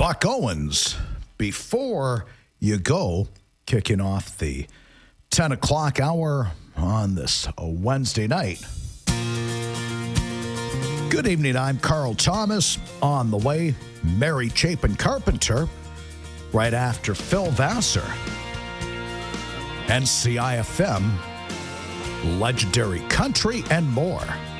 Buck Owens, before you go, kicking off the 10 o'clock hour on this Wednesday night. Good evening, I'm Carl Thomas. On the way, Mary Chapin Carpenter, right after Phil Vassar. NCIFM, legendary country, and more.